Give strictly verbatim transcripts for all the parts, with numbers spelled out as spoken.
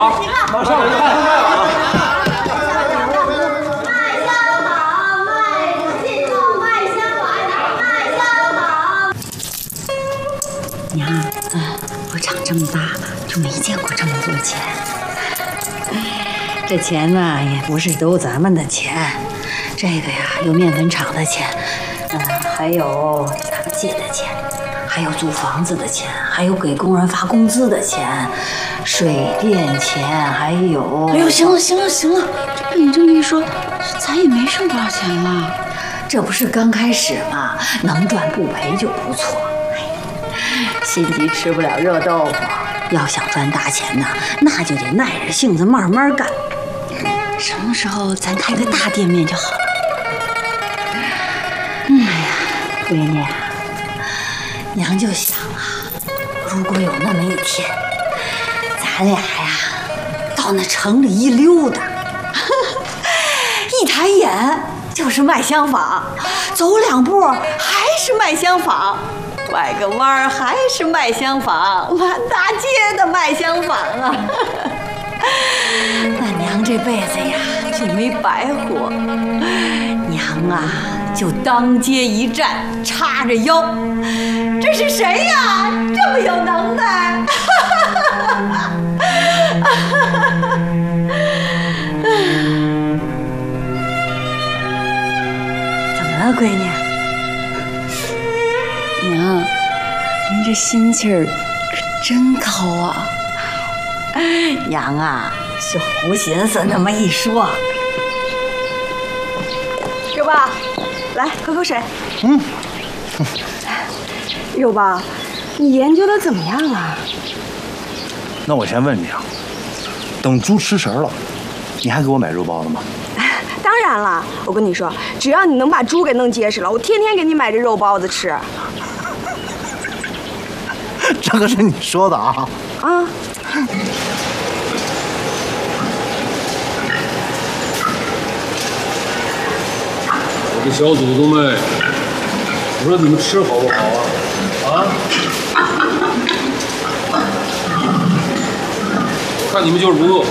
行了，马上就开卖了啊！ 卖香好，卖进口，卖香好，卖香好。 娘，嗯，我长这么大就没见过这么多钱。这钱呢，也不是都咱们的钱，这个呀，有面粉厂的钱，嗯，还有咱们借的钱。 还有租房子的钱，还有给工人发工资的钱，水电钱，还有…… 哎呦，行了行了行了，这被你这么一说，咱也没剩多少钱了。 这不是刚开始吗？能赚不赔就不错。心急吃不了热豆腐，要想赚大钱呐，那就得耐着性子慢慢干。 什么时候咱开个大店面就好了？ 嗯，哎呀，闺女。 娘就想啊，如果有那么一天，咱俩呀，到那城里一溜达，一抬眼就是麦香坊，走两步还是麦香坊，拐个弯儿还是麦香坊，满大街的麦香坊啊！那娘这辈子呀就没白活，娘啊就当街一站，叉着腰。 这是谁呀？这么有能耐！怎么了，闺女？ 娘，您这心气儿可真高啊！ 娘啊，是胡寻思那么一说。 肉包，来喝口水。 嗯。 肉包，你研究的怎么样了？ 那我先问你啊，等猪吃食了，你还给我买肉包子吗？ 当然了，我跟你说，只要你能把猪给弄结实了，我天天给你买这肉包子吃。 这可是你说的啊！ 啊。 我的小祖宗们，我说你们吃好不好啊？ 啊！我看你们就是不饿，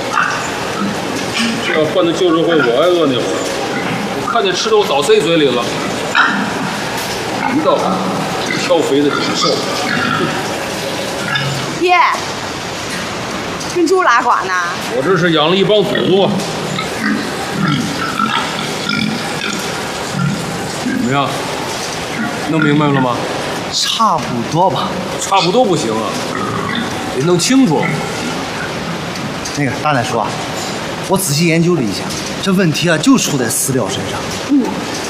这要换到旧社会，我还饿那会儿。我看见吃的我早塞嘴里了。一道挑肥的挺瘦。 爹，跟猪拉呱呢？ 我这是养了一帮祖宗啊。怎么样？弄明白了吗？ 差不多吧， 差不多不行啊，得弄清楚。 那个大奶叔啊，我仔细研究了一下，这问题啊就出在饲料身上。嗯，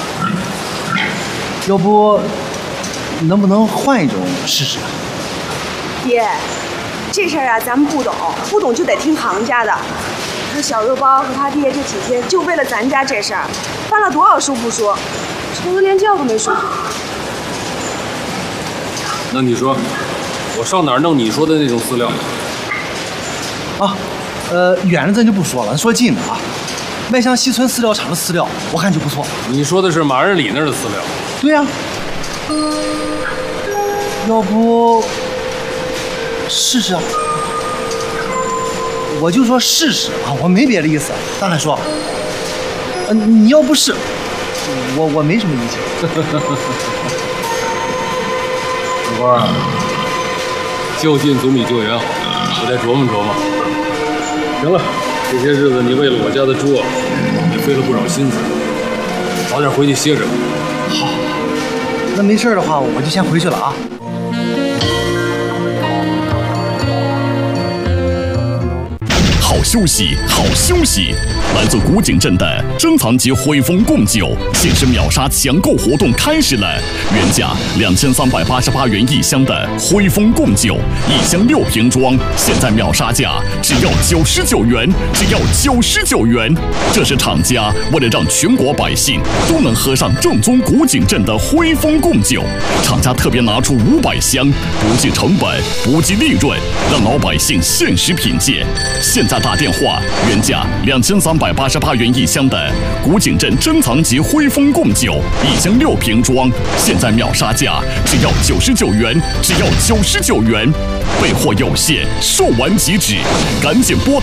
要不能不能换一种试试啊？ 爹，这事儿啊咱们不懂，不懂就得听行家的。那小肉包和他爹这几天就为了咱家这事儿，翻了多少书不说，愁得连觉都没睡。 那你说，我上哪儿弄你说的那种饲料？ 啊，呃，远的咱就不说了，说近的啊，迈向西村饲料厂的饲料，我看就不错。 你说的是马仁里那儿的饲料？ 对呀、啊。要不试试啊？我就说试试啊，我没别的意思。大奶叔，呃，你要不试，我我没什么意见。 小花，就近总比救援好，我再琢磨琢磨。行了，这些日子你为了我家的猪啊，也费了不少心思，早点回去歇着。 好，那没事的话，我就先回去了啊。 好休息，好休息！来自古井镇的珍藏级汇丰贡酒限时秒杀抢购活动开始了，原价两千三百八十八元一箱的汇丰贡酒，一箱六瓶装，现在秒杀价只要九十九元，只要九十九元。这是厂家为了让全国百姓都能喝上正宗古井镇的汇丰贡酒，厂家特别拿出五百箱，不计成本，不计利润，让老百姓限时品鉴。现在大打电话，原价两千三百八十八元一箱的古井镇珍藏级汇丰贡酒，一箱六瓶装，现在秒杀价只要九十九元，只要九十九元，备货有限，售完即止，赶紧拨。